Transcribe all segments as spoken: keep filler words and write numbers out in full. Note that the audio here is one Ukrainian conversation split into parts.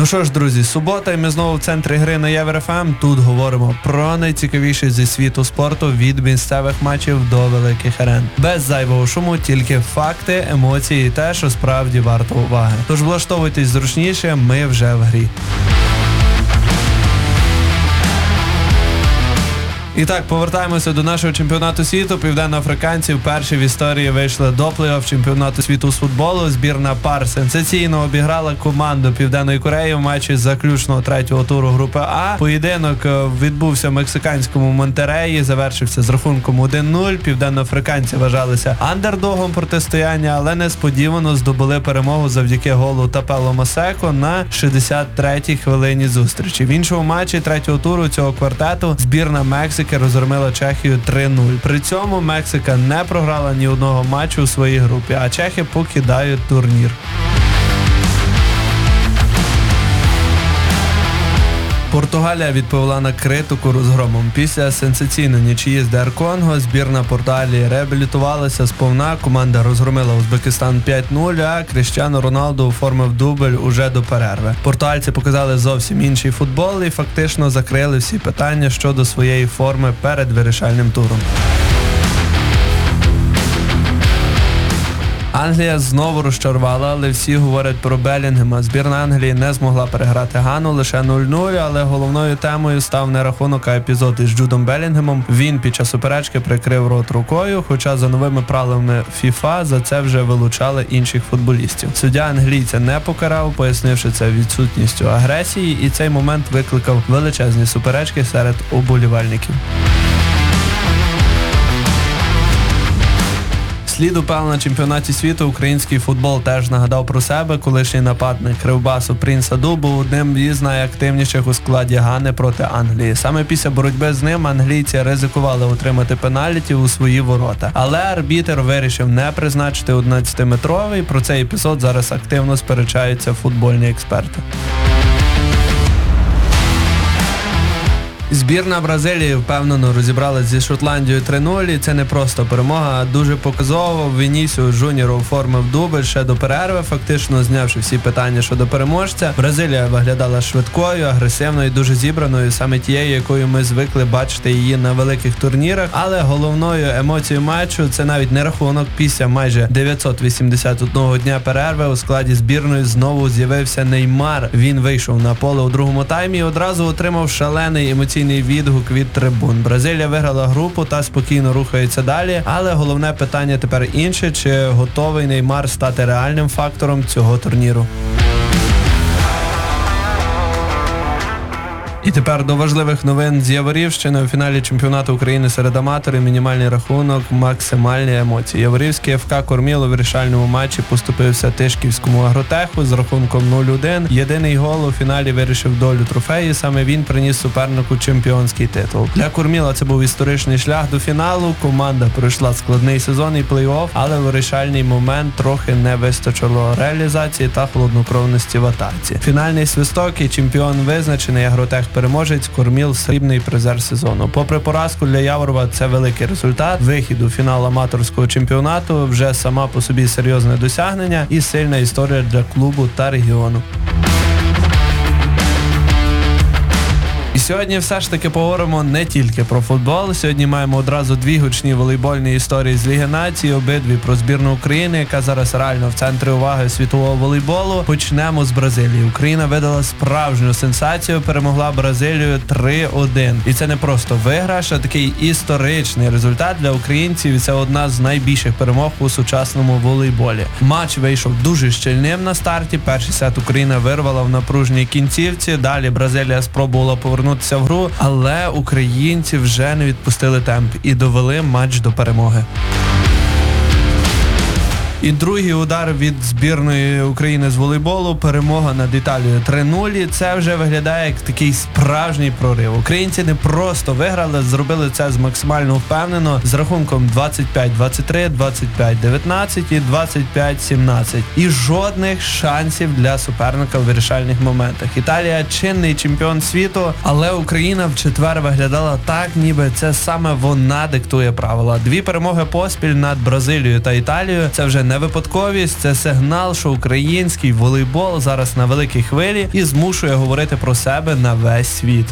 Ну що ж, друзі, субота, і ми знову в центрі гри на Євер-ФМ. Тут говоримо про найцікавіше зі світу спорту від місцевих матчів до великих арен. Без зайвого шуму, тільки факти, емоції і те, що справді варто уваги. Тож влаштовуйтесь зручніше, ми вже в грі. І так, повертаємося до нашого чемпіонату світу. Південноафриканці вперше в історії вийшли до плей-офф чемпіонату світу з футболу. Збірна пар сенсаційно обіграла команду Південної Кореї в матчі заключного третього туру групи А. Поєдинок відбувся в мексиканському Монтереї, завершився з рахунком один нуль. Південноафриканці вважалися андердогом протистояння, але несподівано здобули перемогу завдяки голу Тапело Масеко на шістдесят третій хвилині зустрічі. В іншому матчі третього туру цього квартету збірна Мексики розгромила Чехію три нуль. При цьому Мексика не програла ні одного матчу у своїй групі, а чехи покидають турнір. Португалія відповіла на критику розгромом. Після сенсаційної нічиї з ДР Конго збірна Португалії реабілітувалася сповна. Команда розгромила Узбекистан п'ять нуль, а Кріштіану Роналду оформив дубль уже до перерви. Португальці показали зовсім інший футбол і фактично закрили всі питання щодо своєї форми перед вирішальним туром. Англія знову розчарувала, але всі говорять про Белінгема. Збірна Англії не змогла переграти Гану, лише нуль нуль, але головною темою став не рахунок, а епізод із Джудом Белінгемом. Він під час суперечки прикрив рот рукою, хоча за новими правилами ФІФА за це вже вилучали інших футболістів. Суддя англійця не покарав, пояснивши це відсутністю агресії, і цей момент викликав величезні суперечки серед уболівальників. Слід упевнено на чемпіонаті світу український футбол теж нагадав про себе. Колишній нападник Кривбасу Принц Аду був одним із найактивніших у складі Гани проти Англії. Саме після боротьби з ним англійці ризикували отримати пенальті у свої ворота. Але арбітр вирішив не призначити одинадцятиметровий. Про цей епізод зараз активно сперечаються футбольні експерти. Збірна Бразилії впевнено розібралась зі Шотландією три нуль, і це не просто перемога, а дуже показово. Вінісіус Джуніор оформив дубль ще до перерви, фактично знявши всі питання щодо переможця. Бразилія виглядала швидкою, агресивною і дуже зібраною, саме тією, якою ми звикли бачити її на великих турнірах. Але головною емоцією матчу це навіть не рахунок. Після майже дев'ятсот вісімдесят одного дня перерви у складі збірної знову з'явився Неймар. Він вийшов на поле у другому таймі і одразу отримав шалений емоційний відгук від трибун. Бразилія виграла групу та спокійно рухається далі, але головне питання тепер інше, чи готовий Неймар стати реальним фактором цього турніру. І тепер до важливих новин з Яворівщини. У фіналі чемпіонату України серед аматорів мінімальний рахунок, максимальні емоції. Яворівський еф ка Корміл у вирішальному матчі поступився Тишківському Агротеху з рахунком нуль один. Єдиний гол у фіналі вирішив долю трофеї, саме він приніс супернику чемпіонський титул. Для Корміла це був історичний шлях до фіналу. Команда пройшла складний сезон і плей-офф, але в вирішальний момент трохи не вистачило реалізації та холоднокровності в атаці. Фінальний свисток і чемпіон визначений. Агротех переможець, Корміл срібний призер сезону. Попри поразку для Яворова, це великий результат. Вихід у фінал аматорського чемпіонату вже сама по собі серйозне досягнення і сильна історія для клубу та регіону. І сьогодні все ж таки поговоримо не тільки про футбол. Сьогодні маємо одразу дві гучні волейбольні історії з Ліги Націй, обидві про збірну України, яка зараз реально в центрі уваги світового волейболу. Почнемо з Бразилії. Україна видала справжню сенсацію, перемогла Бразилію три один. І це не просто виграш, а такий історичний результат для українців, і це одна з найбільших перемог у сучасному волейболі. Матч вийшов дуже щільним на старті. Перший сет Україна вирвала в напружній кінцівці, далі Бразилія спробувала повернутися в гру, але українці вже не відпустили темп і довели матч до перемоги. І другий удар від збірної України з волейболу, перемога над Італією три нуль. Це вже виглядає як такий справжній прорив. Українці не просто виграли, зробили це з максимально впевнено, з рахунком двадцять п'ять двадцять три, двадцять п'ять дев'ятнадцять і двадцять п'ять сімнадцять. І жодних шансів для суперника в вирішальних моментах. Італія чинний чемпіон світу, але Україна в четвер виглядала так, ніби це саме вона диктує правила. Дві перемоги поспіль над Бразилією та Італією – це вже не випадковість, це сигнал, що український волейбол зараз на великій хвилі і змушує говорити про себе на весь світ.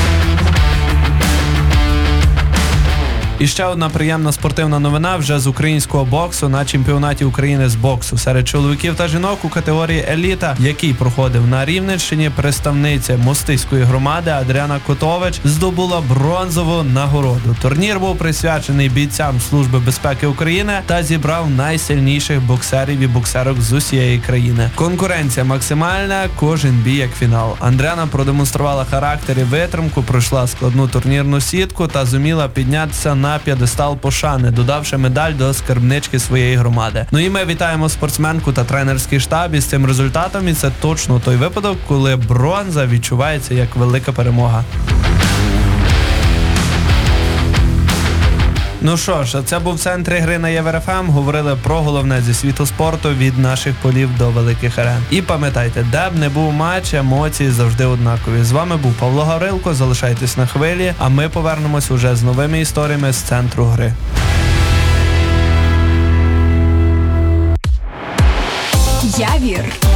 І ще одна приємна спортивна новина вже з українського боксу на чемпіонаті України з боксу серед чоловіків та жінок у категорії еліта, який проходив на Рівненщині, представниця Мостиської громади Адріана Котович здобула бронзову нагороду. Турнір був присвячений бійцям Служби безпеки України та зібрав найсильніших боксерів і боксерок з усієї країни. Конкуренція максимальна, кожен бій як фінал. Адріана продемонструвала характер і витримку, пройшла складну турнірну сітку та зуміла піднятися на на п'єдестал пошани, додавши медаль до скарбнички своєї громади. Ну і ми вітаємо спортсменку та тренерський штаб із цим результатом, і це точно той випадок, коли бронза відчувається як велика перемога. Ну що ж, це був центр гри на ЄвРФМ. Говорили про головне зі світу спорту від наших полів до великих арен. І пам'ятайте, де б не був матч, емоції завжди однакові. З вами був Павло Гаврилко, залишайтесь на хвилі, а ми повернемось уже з новими історіями з центру гри. Явір.